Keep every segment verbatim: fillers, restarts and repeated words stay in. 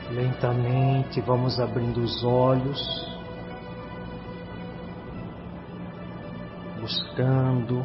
Lentamente vamos abrindo os olhos, buscando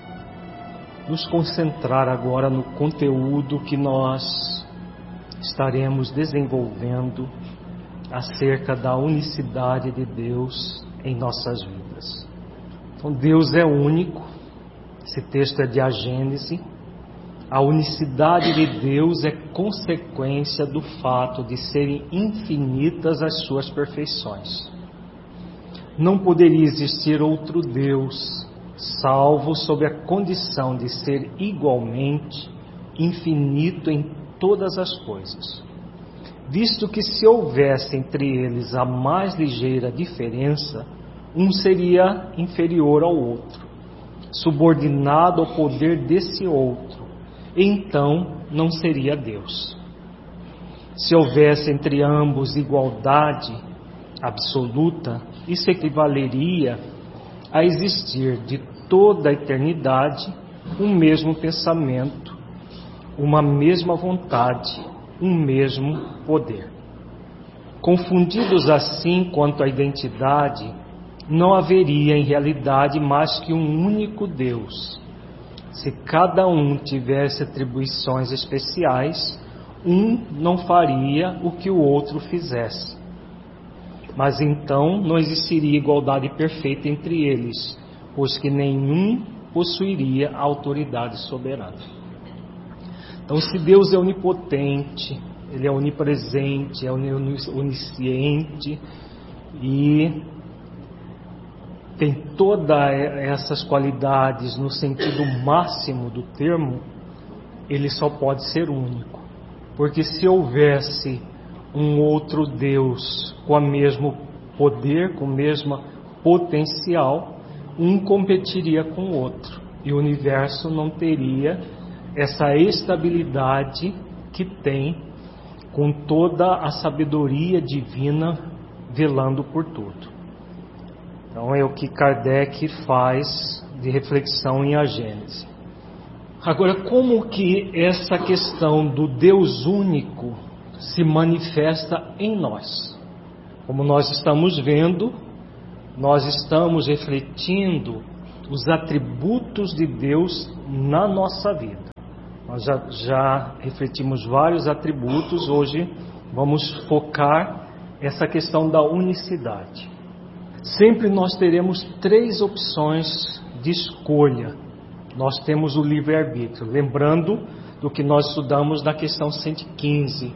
nos concentrar agora no conteúdo que nós estaremos desenvolvendo acerca da unicidade de Deus em nossas vidas. Então, Deus é único. Esse texto é de a Gênese. A unicidade de Deus é consequência do fato de serem infinitas as suas perfeições. Não poderia existir outro Deus, salvo sob a condição de ser igualmente infinito em todas as coisas. Visto que se houvesse entre eles a mais ligeira diferença, um seria inferior ao outro, subordinado ao poder desse outro, então não seria Deus. Se houvesse entre ambos igualdade absoluta, isso equivaleria a existir de toda a eternidade um mesmo pensamento, uma mesma vontade, um mesmo poder. Confundidos assim quanto à identidade, não haveria em realidade mais que um único Deus. Se cada um tivesse atribuições especiais, um não faria o que o outro fizesse. Mas então não existiria igualdade perfeita entre eles, pois que nenhum possuiria a autoridade soberana. Então, se Deus é onipotente, Ele é onipresente, é onisciente e tem todas essas qualidades no sentido máximo do termo, Ele só pode ser único. Porque se houvesse um outro Deus com o mesmo poder, com o mesmo potencial, um competiria com o outro. E o universo não teria essa estabilidade que tem, com toda a sabedoria divina velando por tudo. Então é o que Kardec faz de reflexão em A Gênese. Agora, como que essa questão do Deus único se manifesta em nós? Como nós estamos vendo, nós estamos refletindo os atributos de Deus na nossa vida. Nós já, já refletimos vários atributos, hoje vamos focar essa questão da unicidade. Sempre nós teremos três opções de escolha. Nós temos o livre-arbítrio. Lembrando do que nós estudamos na questão cento e quinze.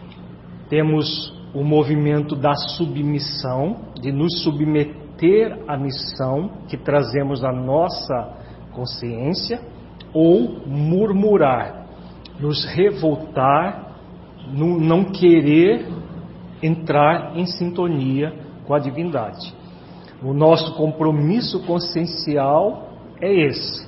Temos o movimento da submissão, de nos submeter à missão que trazemos na nossa consciência, ou murmurar, nos revoltar, não querer entrar em sintonia com a divindade. O nosso compromisso consciencial é esse,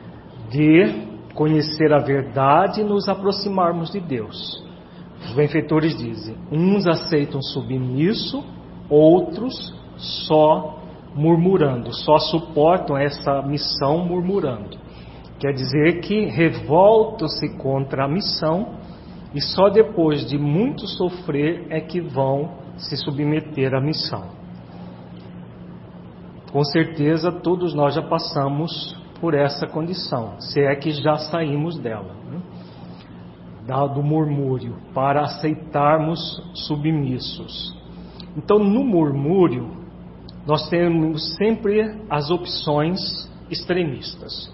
de conhecer a verdade e nos aproximarmos de Deus. Os benfeitores dizem, uns aceitam submisso, outros só murmurando, só suportam essa missão murmurando. Quer dizer que revoltam-se contra a missão e só depois de muito sofrer é que vão se submeter à missão. Com certeza todos nós já passamos por essa condição, se é que já saímos dela, né? Do murmúrio, para aceitarmos submissos. Então, no murmúrio, nós temos sempre as opções extremistas.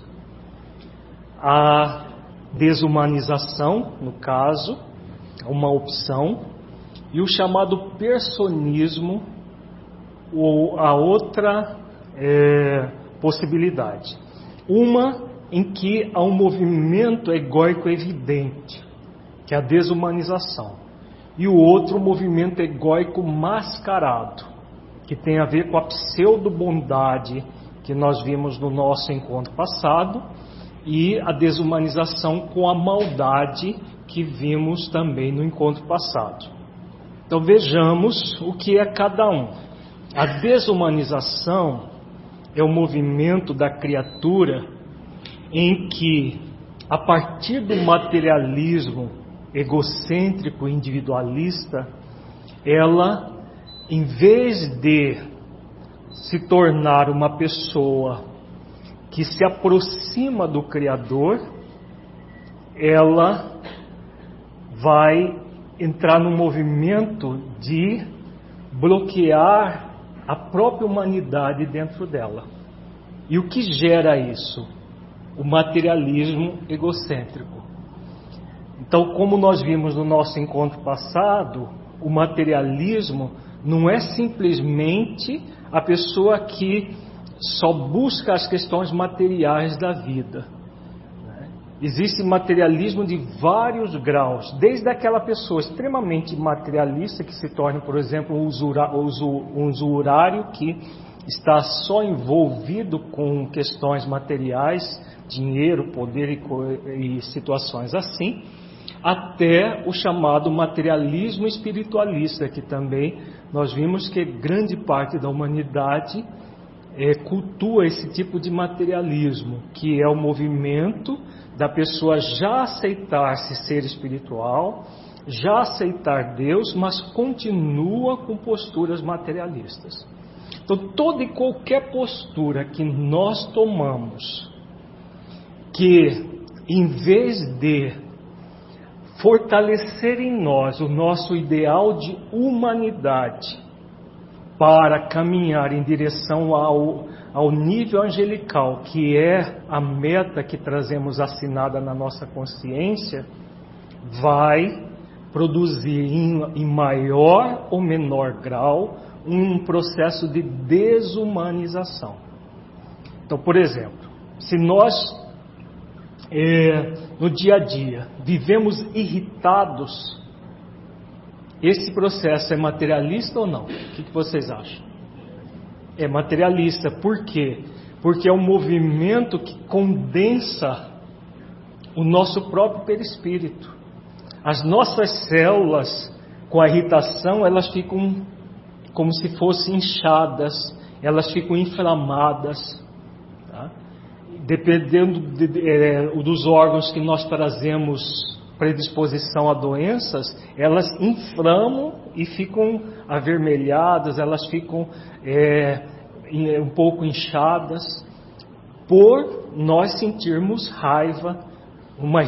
A desumanização, no caso, uma opção, e o chamado personismo, ou a outra é, possibilidade. Uma em que há um movimento egóico evidente, que é a desumanização, e o outro um movimento egóico mascarado, que tem a ver com a pseudo-bondade que nós vimos no nosso encontro passado, e a desumanização com a maldade que vimos também no encontro passado. Então vejamos o que é cada um. A desumanização é o movimento da criatura em que, a partir do materialismo egocêntrico e individualista, ela, em vez de se tornar uma pessoa que se aproxima do Criador, ela vai entrar no movimento de bloquear a própria humanidade dentro dela. E o que gera isso? O materialismo egocêntrico. Então, como nós vimos no nosso encontro passado, o materialismo não é simplesmente a pessoa que só busca as questões materiais da vida. Existe materialismo de vários graus, desde aquela pessoa extremamente materialista que se torna, por exemplo, um, usura, um usurário que está só envolvido com questões materiais, dinheiro, poder e, e situações assim, até o chamado materialismo espiritualista, que também nós vimos que grande parte da humanidade é, cultua esse tipo de materialismo, que é o movimento da pessoa já aceitar-se ser espiritual, já aceitar Deus, mas continua com posturas materialistas. Então, toda e qualquer postura que nós tomamos, que em vez de fortalecer em nós o nosso ideal de humanidade, para caminhar em direção ao, ao nível angelical, que é a meta que trazemos assinada na nossa consciência, vai produzir em, em maior ou menor grau um processo de desumanização. Então, por exemplo, se nós é, no dia a dia vivemos irritados, esse processo é materialista ou não? O que, que vocês acham? É materialista. Por quê? Porque é um movimento que condensa o nosso próprio perispírito. As nossas células, com a irritação, elas ficam como se fossem inchadas, elas ficam inflamadas. Tá? Dependendo de, de, é, dos órgãos que nós trazemos predisposição a doenças, elas inflamam e ficam avermelhadas, elas ficam é, um pouco inchadas, por nós sentirmos raiva, uma